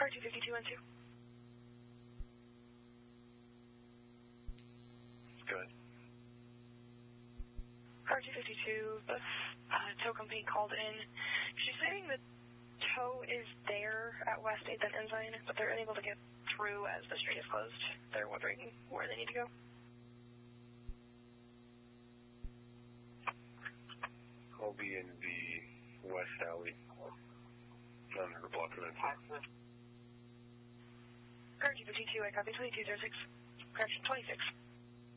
R25212. Good. R252, the tow company called in. She's saying that tow is there at West 8th and Ensign, but they're unable to get through as the street is closed. They're wondering where they need to go. I'll be in the West Alley on her block of Ensign. R252, I copy 2206. Correction, 26.